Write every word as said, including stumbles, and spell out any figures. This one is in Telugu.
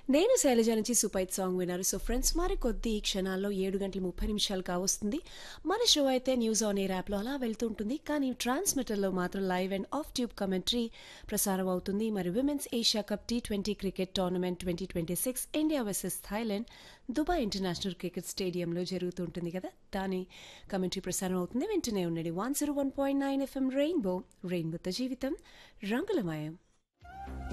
నేను శైలజ నుంచి సూపైట్ సాంగ్ విన్నారు. సో ఫ్రెండ్స్ మరి కొద్ది క్షణాల్లో ఏడు గంటల ముప్పై నిమిషాలు కావస్తుంది. మన షో అయితే న్యూస్ ఆన్ ఎయిర్ యాప్లో అలా వెళ్తూ ఉంటుంది. కానీ ట్రాన్స్మిటర్లో మాత్రం live and of tube commentary ప్రసారం అవుతుంది. మరి women's Asia cup T twenty cricket tournament twenty twenty six India versus Thailand Dubai international cricket స్టేడియంలో జరుగుతుంటుంది కదా, దాని కమెంటరీ ప్రసారం అవుతుంది. వెంటనే ఉండండి. One zero one point nine FM rainbow రెయిన్బోతో జీవితం రంగులమయం.